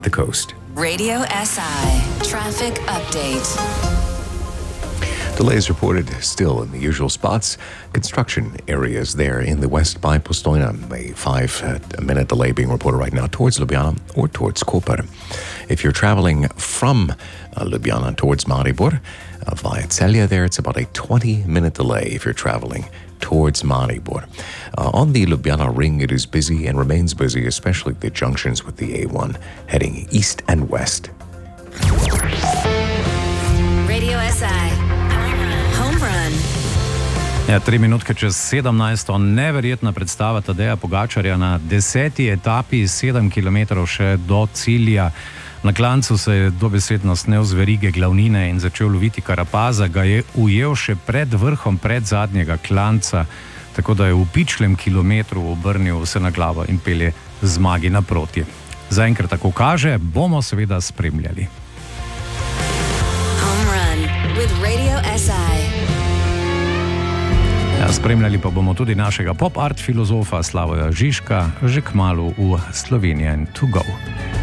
the coast. Radio SI traffic update. Delays reported still in the usual spots. Construction areas there in the west by Postojna. A 5-minute delay being reported right now towards Ljubljana or towards Koper. If you're traveling from Ljubljana towards Maribor via Celje there, it's about a 20-minute delay if you're traveling towards Maribor. On the Ljubljana ring, it is busy and remains busy, especially the junctions with the A1 heading east and west. Radio SI. Home run. Ja, 3 minutke čez 17. Neverjetna predstava Tadeja Pogačarja na 10. etapi, 7 km še do cilja. Na klancu se je dobesedno snel z verige glavnine in začel loviti Karapaza, ga je ujel še pred vrhom predzadnjega klanca, tako da je v pičlem kilometru obrnil vse na glavo in pelje zmagi naproti. Zaenkrat tako kaže, bomo seveda spremljali. Home run with Radio SI. Ja, spremljali pa bomo tudi našega pop art filozofa Slavoja Žižka že kmalu v Slovenia to go.